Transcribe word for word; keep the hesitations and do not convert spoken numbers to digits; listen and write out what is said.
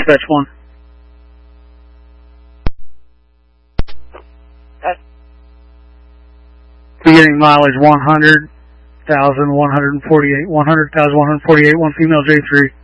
Dispatch one. Beginning mileage one hundred thousand one hundred forty-eight. one hundred thousand one hundred forty-eight, one female J three.